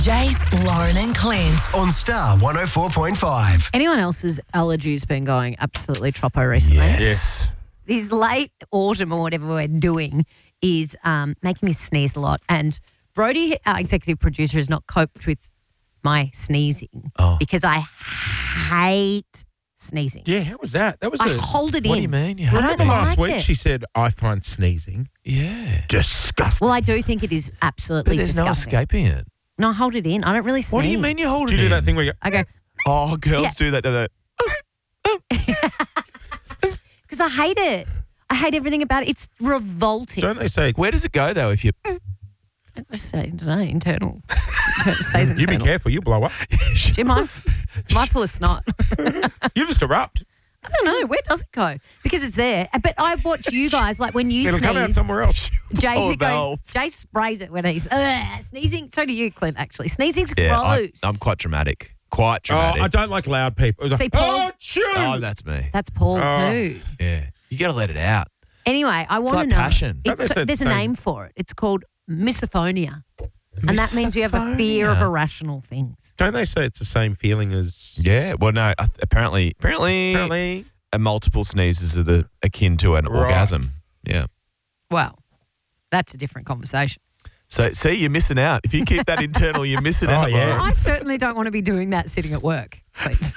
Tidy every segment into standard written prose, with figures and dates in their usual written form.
Jace, Lauren and Clint. On Star 104.5. Anyone else's allergies been going absolutely troppo recently? Yes. This late autumn or whatever we're doing is making me sneeze a lot. And Brody, our executive producer, has not coped with my sneezing because I hate sneezing. Yeah, how was that? That was I hold it in. What do you mean? You I have don't Remember to? last like week it. she said, I find sneezing Yeah. disgusting. Well, I do think it is absolutely But there's disgusting. no escaping it. No, I hold it in. I don't really sneeze. What do you mean you hold do it you do in? that thing where you go, I go, Oh, girls Yeah. do that, don't they? because I hate it. I hate everything about it. It's revolting. don't they say, Where does it go, though, if you... I just say, I don't know, internal. It stays you internal. be careful, you blow up. Jim, am I full of snot? You just erupt. I don't know. Where does it go? Because it's there. But I watch you guys, like when you It'll come out sneeze, somewhere else. Jace valve. Jace sprays it when he's sneezing. So do you, Clint, actually. Sneezing's Yeah, gross. I'm quite dramatic. Quite Oh, dramatic. I don't like loud people. It's See, like, Paul's- achoo! Oh, that's me. That's Paul Oh. too. Yeah. You got to let it out. Anyway, I want like to know. passion. Don't they say There's a the same? name for it. It's called misophonia. And that means you have a fear of Misophonia. irrational things. Don't they say it's the same feeling as Yeah. Well, no. Apparently, apparently? a multiple sneezes are akin to an Right. orgasm. Yeah. Well, that's a different conversation. So, see, you're missing out. If you keep that internal, you're missing Oh, out. yeah. Lauren. I certainly don't want to be doing that sitting at work, Clint.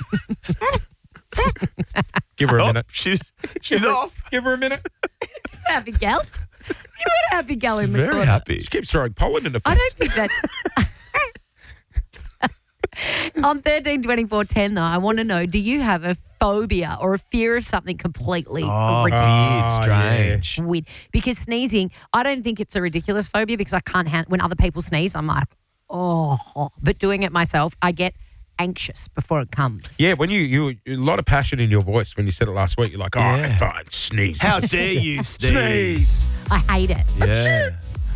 Give her a Oh, minute. she's Give her- off. Give her a minute. She's a happy gal. You want a happy gal in the Very corner. happy. She keeps throwing pollen in the face. I don't think that's... On 13-24-10, though, I want to know, do you have a phobia or a fear of something completely ridiculous? Oh, strange. Weird. Because sneezing, I don't think it's a ridiculous phobia because I can't handle when other people sneeze. I'm like, oh. But doing it myself, I get anxious before it comes. Yeah, when you a lot of passion in your voice when you said it last week. You're like, oh, I Yeah. find sneezing. How dare you sneeze? Sneeze. I hate it. Yeah.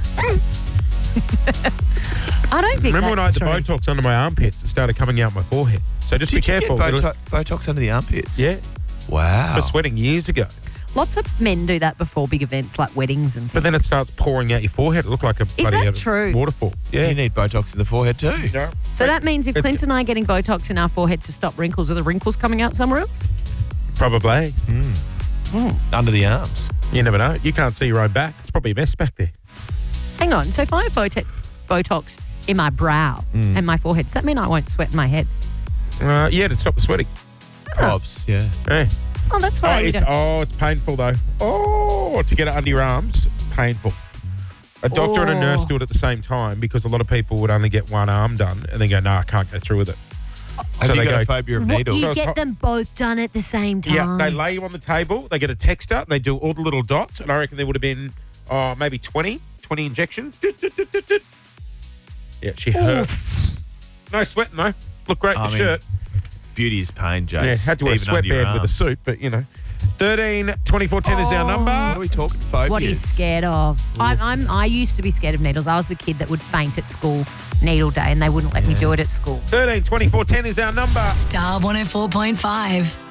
I don't think Remember when I had that's the true. Botox under my armpits? It started coming out my forehead. So just be Did you careful. get It'll- Botox under the armpits? Yeah, Wow. for sweating years ago. Lots of men do that before big events like weddings and But things. then it starts pouring out your forehead. It looked like a bloody that true? waterfall. Yeah. You need Botox in the forehead too. Yeah. So that means if It's- Clint and I are getting Botox in our forehead to stop wrinkles, are the wrinkles coming out somewhere else? Probably. Under the arms. You never know. You can't see your own back. It's probably a mess back there. Hang on. So if I have Botox in my brow and my forehead, does that mean I won't sweat in my head? Yeah, to stop the sweating. Probs, yeah. Hey. Oh, that's why you don't. It's painful though. Oh, to get it under your arms, painful. A doctor and a nurse do it at the same time because a lot of people would only get one arm done and then go, no, I can't go through with it. Have you they got go- a phobia of What, needles? you So it's get hot- them both done at the same time. Yeah, they lay you on the table, they get a texter, and they do all the little dots, and I reckon there would have been maybe 20 injections. Yeah, she hurt. No sweating though. Look great in I the mean, shirt. Beauty is pain, Jace. Yeah, had to wear a even under your sweatband with a arms. suit, but you know. 13-24-10 is our What number. are we talking phobias? What are you scared of? I used to be scared of needles. I was the kid that would faint at school needle day and they wouldn't let me do it at school. 13-24-10 is our number. Star 104.5.